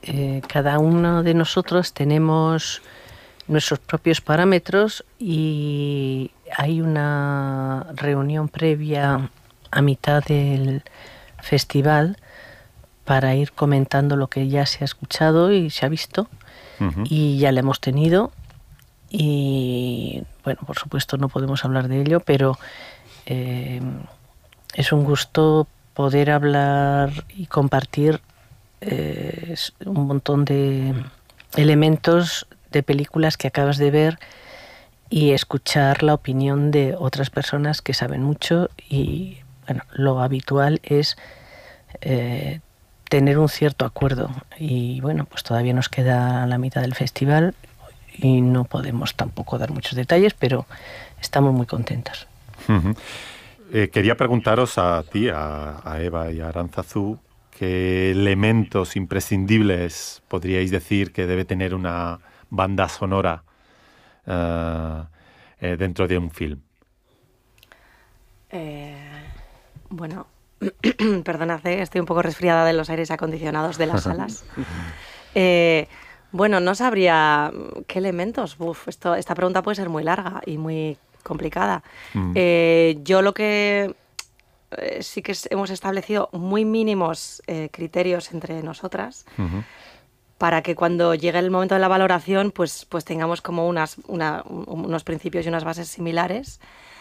cada uno de nosotros tenemos nuestros propios parámetros y hay una reunión previa a mitad del festival para ir comentando lo que ya se ha escuchado y se ha visto. Y ya la hemos tenido y, bueno, por supuesto no podemos hablar de ello, pero es un gusto poder hablar y compartir un montón de elementos de películas que acabas de ver y escuchar la opinión de otras personas que saben mucho y, bueno, lo habitual es tener un cierto acuerdo y, bueno, pues todavía nos queda la mitad del festival y no podemos tampoco dar muchos detalles, pero estamos muy contentos. Quería preguntaros a ti, a Eva y a Aránzazu, ¿qué elementos imprescindibles podríais decir que debe tener una banda sonora dentro de un film? Bueno, perdonad, estoy un poco resfriada de los aires acondicionados de las salas. Bueno, no sabría qué elementos. Esta pregunta puede ser muy larga y muy complicada. Yo lo que sí que hemos establecido muy mínimos criterios entre nosotras para que cuando llegue el momento de la valoración pues tengamos como unos principios y unas bases similares.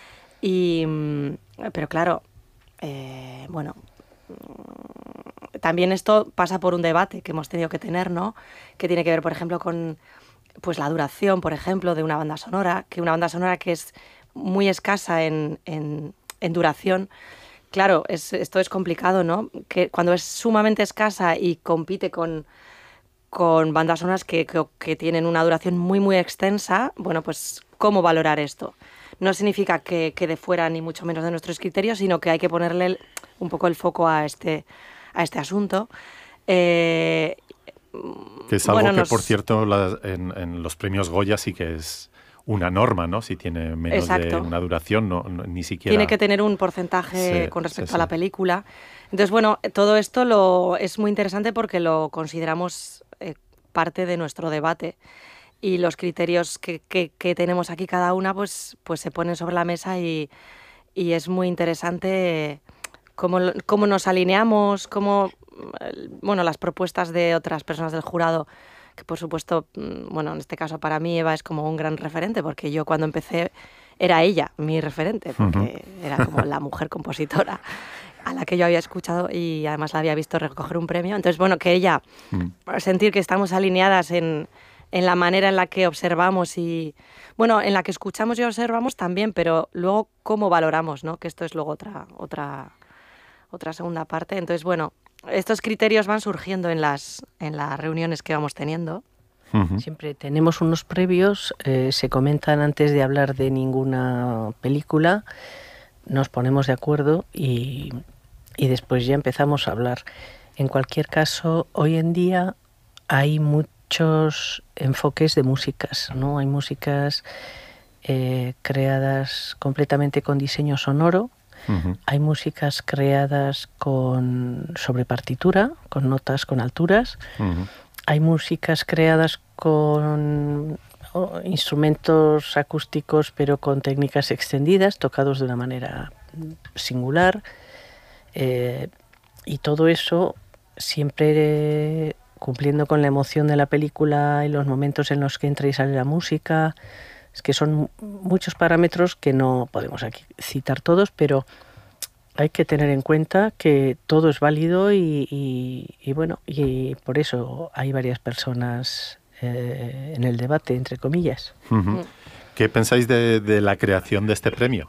Pero claro, bueno, también esto pasa por un debate que hemos tenido que tener, ¿no? Que tiene que ver, por ejemplo, con pues la duración, por ejemplo, de una banda sonora, que una banda sonora que es muy escasa en duración. Claro, esto es complicado, ¿no? Que cuando es sumamente escasa y compite con bandas sonoras que tienen una duración muy, muy extensa, bueno, pues, ¿cómo valorar esto? No significa que quede fuera ni mucho menos de nuestros criterios, sino que hay que ponerle un poco el foco a este asunto. Que es algo que, por cierto, en los premios Goya sí que es una norma, ¿no? Si tiene menos Exacto. de una duración, no, ni siquiera... Tiene que tener un porcentaje con respecto a la película. Entonces, bueno, todo esto es muy interesante porque lo consideramos parte de nuestro debate. Y los criterios que tenemos aquí cada una pues se ponen sobre la mesa y es muy interesante cómo nos alineamos, bueno, las propuestas de otras personas del jurado, que por supuesto, bueno, en este caso para mí Eva es como un gran referente, porque yo cuando empecé era ella mi referente, porque era como la mujer compositora a la que yo había escuchado y además la había visto recoger un premio. Entonces, bueno, que ella, sentir que estamos alineadas en la manera en la que observamos y, bueno, en la que escuchamos y observamos también, pero luego cómo valoramos, ¿no? Que esto es luego otra segunda parte. Entonces, bueno, estos criterios van surgiendo en las reuniones que vamos teniendo. Siempre tenemos unos previos, se comentan antes de hablar de ninguna película, nos ponemos de acuerdo y después ya empezamos a hablar. En cualquier caso, hoy en día hay muchos enfoques de músicas, ¿no? Hay músicas creadas completamente con diseño sonoro, hay músicas creadas sobre partitura, con notas, con alturas, hay músicas creadas con instrumentos acústicos pero con técnicas extendidas, tocados de una manera singular, y todo eso siempre cumpliendo con la emoción de la película y los momentos en los que entra y sale la música. Es que son muchos parámetros que no podemos aquí citar todos, pero hay que tener en cuenta que todo es válido y bueno, y por eso hay varias personas en el debate, entre comillas. ¿Qué pensáis de la creación de este premio?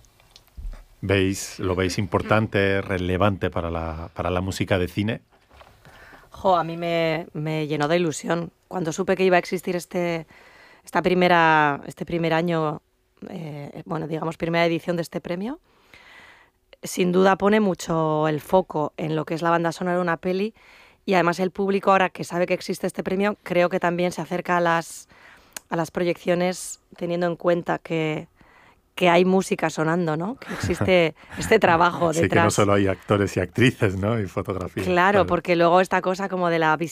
¿Lo veis importante, relevante para la música de cine? A mí me llenó de ilusión. Cuando supe que iba a existir este primer año, bueno, digamos, primera edición de este premio, sin duda pone mucho el foco en lo que es la banda sonora de una peli y además el público, ahora que sabe que existe este premio, creo que también se acerca a las proyecciones teniendo en cuenta que hay música sonando, ¿no? Que existe este trabajo detrás. Sí, que no solo hay actores y actrices, ¿no? Y fotografía. Claro, porque luego esta cosa como de la